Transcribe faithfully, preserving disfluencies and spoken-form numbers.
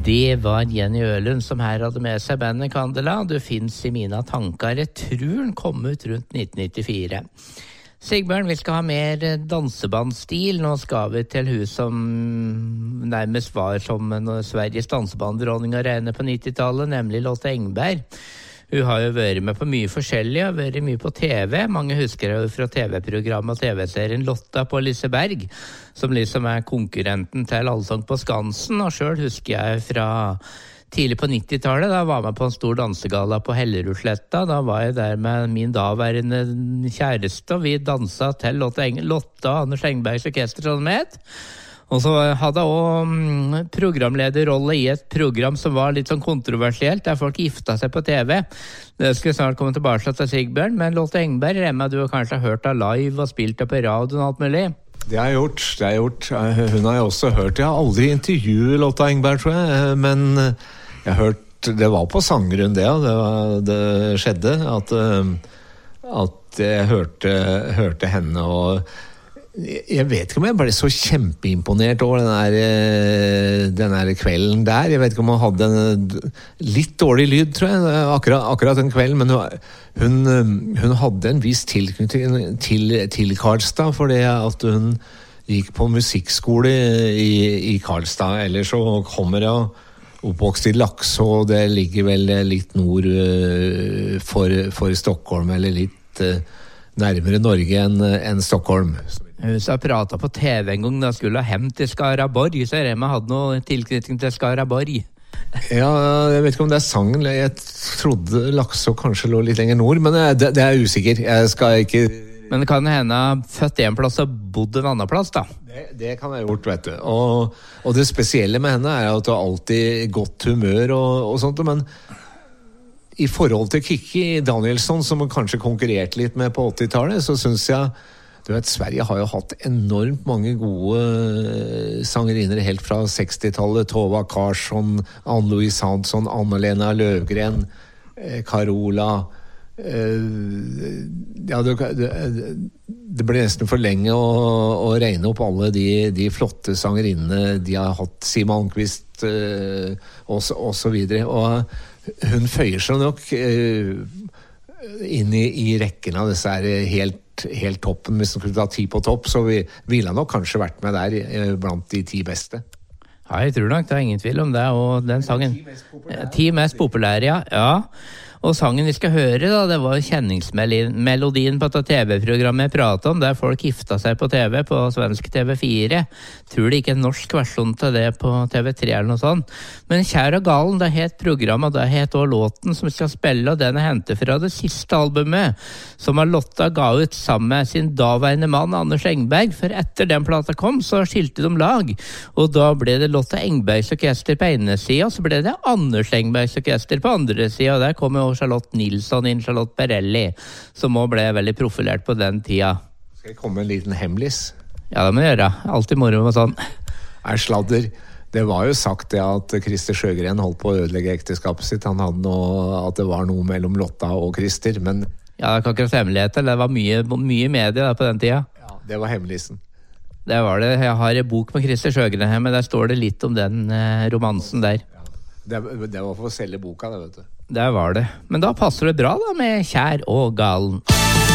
Det var Jenny Ølund som her hadde med seg bandet Candela. Du finnes i mine tanker. Jeg tror den kom ut rundt nitten nittifire. Sigbjørn, vi skal ha mer dansebandstil. Nå skal vi til hun som nærmest var som Sveriges dansebanddronning å regne på nittitallet, nemlig Lotte Engberg. Hun har jo vært med på mye forskjellig, har vært mye på T V. Mange husker henne fra T V-programmet og T V-serien Lotta på Liseberg, som liksom er konkurrenten til Allsang på Skansen. Og selv husker jeg fra tidlig på nittitallet, da var jeg med på en stor dansegala på Hellerudsletta. Da var jeg der med min daværende kjæreste, og vi dansa til Lotta, Eng- Lotta Anders Engbergs orkester, som det het. Og så hadde jeg også programlederrolle i et program som var litt sånn kontroversielt, der folk gifta seg på T V. Det skal jeg snart komme tilbake til Sigbjørn, men Lotte Engberg, Remma, du har kanskje hørt av live og spilt det på radio og alt mulig? Det har jeg gjort, det har jeg gjort. Hun har jeg også hørt. Jeg har aldri intervjuet Lotte Engberg, tror jeg, men jeg har hørt, det var på Sangerun det, det, var, det skjedde, at, at jeg hørte, hørte henne, og jeg vet ikke om jeg ble så kjempeimponert over den der, den der kvelden der. Jeg vet ikke om hun hadde en litt dårlig lyd, tror jeg, akkurat, akkurat den kvelden, men hun, hun hadde en viss tilknytning til, til Karlstad, fordi at hun gikk på musikkskole i, i Karlstad. Ellers så kommer jeg oppvokst i Lakså, og det ligger vel litt nord for, for Stockholm, eller litt nærmere Norge enn, enn Stockholm. Hun sa pratet på T V en gang da skulle ha hjem til Skaraborg, så Remma hadde noe tilknytning til Skaraborg. Ja, jeg vet ikke om det er sangen. Jeg trodde Lakså kanskje lå litt lenger nord, men det, det er usikker. Jeg skal ikke... Men det kan hende født en plass og bodd en annen plass, da. Det, det kan jeg ha gjort, vet du. Og, og det spesielle med henne er at hun har alltid godt humør og, og sånt, men i forhold til Kikki Danielsson, som hun kanskje konkurrerte litt med på åttitallet, så synes jeg, du vet, Sverige har jo hatt enormt mange gode sangerinner helt fra sekstitallet. Tova Karsson, Ann-Louise Hansson, Anna-Lena Løvgren, Carola. Ja, det, det, det blir nesten for lenge å, å regne opp alle de, de flotte sangerinnene de har hatt. Siv Malmkvist og, og så videre. Og hun føyer seg nok inn i, i rekken av disse her helt helt toppen. Hvis hun skulle ta ti på topp, så vi, ville han nok kanskje vært med der eh, blant de ti beste. Ja, jeg tror nok det er ingen tvil om det, og den sangen ti mest populære, ti mest populære ja. ja. Og sangen vi skal høre da, det var kjenningsmelodien på dette T V-programmet jeg pratet om, der folk gifta seg på T V, på svensk T V fire. Tror det ikke en norsk versjon til det på T V tre eller noe sånt. Men Kjær og galen, det het programmet, og det het også låten som vi skal spille, og den er hentet fra det siste albumet, som Lotta ga ut sammen med sin daværende mann, Anders Engberg, for etter den plata kom, så skilte de lag, og da ble det Lotta Engbergs orkester på ene siden, og så ble det Anders Engbergs orkester på andre siden, og der kom jo Charlotte Nilsson inn, Charlotte Perrelli, som også ble veldig profilert på den tida. Skal jeg komme med en liten hemlis? Ja, det må jeg gjøre. Alltid moro med sånn. Er sladder. Det var jo sagt det at Christer Sjøgren holdt på å ødelegge ekteskapet sitt. Han hadde noe, at det var noe mellom Lotta og Christer, men... Ja, det er ikke akkurat hemmeligheter. Det var mye, mye media på den tida. Ja, det var hemmelisen. Det var det. Jeg har en bok med Christer Sjøgren her, men der står det litt om den eh, romansen der. Ja. Det, det var for å selge boka, det, vet du. Der var det. Men da passer det bra da med Kjær og galen.